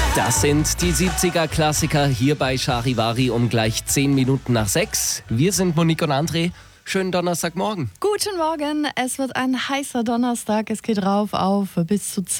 Das sind die 70er-Klassiker hier bei Charivari um gleich 10 Minuten nach 6. Wir sind Monique und André. Schönen Donnerstagmorgen. Guten Morgen, es wird ein heißer Donnerstag. Es geht rauf auf bis zu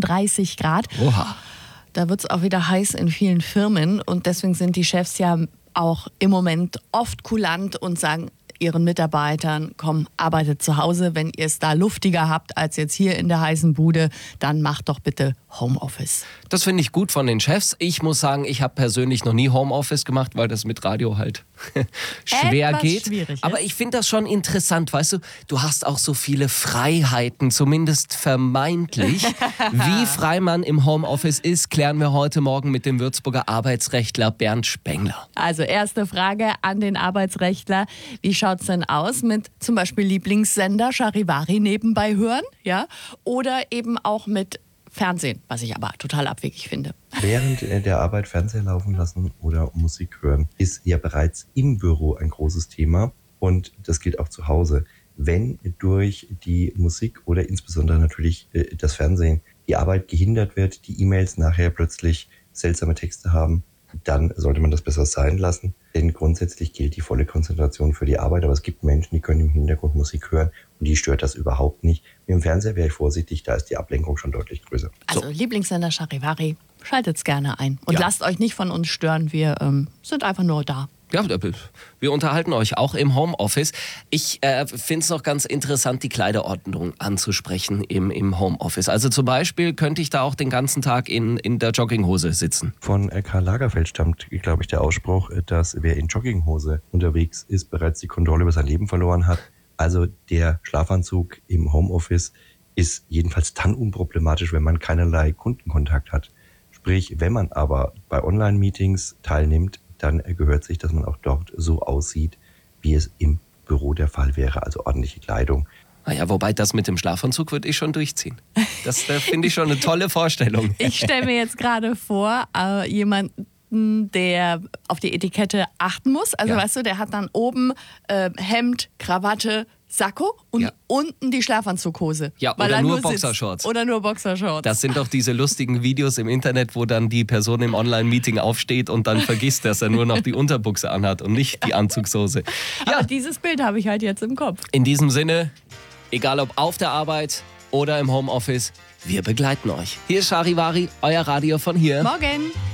32 Grad. Oha. Da wird es auch wieder heiß in vielen Firmen und deswegen sind die Chefs ja auch im Moment oft kulant und sagen ihren Mitarbeitern, komm, arbeitet zu Hause. Wenn ihr es da luftiger habt als jetzt hier in der heißen Bude, dann macht doch bitte Homeoffice. Das finde ich gut von den Chefs. Ich muss sagen, ich habe persönlich noch nie Homeoffice gemacht, weil das mit Radio halt schwer Etwas geht. schwierig ist. Aber ich finde das schon interessant, weißt du, du hast auch so viele Freiheiten, zumindest vermeintlich. Wie frei man im Homeoffice ist, klären wir heute Morgen mit dem Würzburger Arbeitsrechtler Bernd Spengler. Also erste Frage an den Arbeitsrechtler. Wie schaut es denn aus mit zum Beispiel Lieblingssender Charivari nebenbei hören? Ja? Oder eben auch mit Fernsehen, was ich aber total abwegig finde. Während der Arbeit Fernseher laufen lassen oder Musik hören, ist ja bereits im Büro ein großes Thema und das gilt auch zu Hause. Wenn durch die Musik oder insbesondere natürlich das Fernsehen die Arbeit gehindert wird, die E-Mails nachher plötzlich seltsame Texte haben, dann sollte man das besser sein lassen, denn grundsätzlich gilt die volle Konzentration für die Arbeit, aber es gibt Menschen, die können im Hintergrund Musik hören und die stört das überhaupt nicht. Mit dem Fernseher wäre ich vorsichtig, da ist die Ablenkung schon deutlich größer. Also Lieblingssender Charivari, schaltet's gerne ein und Ja. lasst euch nicht von uns stören, wir sind einfach nur da. Ja, wir unterhalten euch auch im Homeoffice. Ich finde es noch ganz interessant, die Kleiderordnung anzusprechen im Homeoffice. Also zum Beispiel könnte ich da auch den ganzen Tag in der Jogginghose sitzen. Von Karl Lagerfeld stammt, glaube ich, der Ausspruch, dass wer in Jogginghose unterwegs ist, bereits die Kontrolle über sein Leben verloren hat. Also der Schlafanzug im Homeoffice ist jedenfalls dann unproblematisch, wenn man keinerlei Kundenkontakt hat. Sprich, wenn man aber bei Online-Meetings teilnimmt, dann gehört sich, dass man auch dort so aussieht, wie es im Büro der Fall wäre, also ordentliche Kleidung. Naja, wobei das mit dem Schlafanzug würde ich schon durchziehen. Das finde ich schon eine tolle Vorstellung. Ich stelle mir jetzt gerade vor, jemanden, der auf die Etikette achten muss. Also Ja. weißt du, der hat dann oben Hemd, Krawatte, Sakko und Ja. unten die Schlafanzughose. Ja, weil oder er nur sitzt. Boxershorts. Oder nur Boxershorts. Das sind doch diese lustigen Videos im Internet, wo dann die Person im Online-Meeting aufsteht und dann vergisst, dass er nur noch die Unterbuchse anhat und nicht die Anzugshose. Ja, Aber dieses Bild habe ich halt jetzt im Kopf. in diesem Sinne, egal ob auf der Arbeit oder im Homeoffice, wir begleiten euch. Hier ist Charivari, euer Radio von hier. Morgen!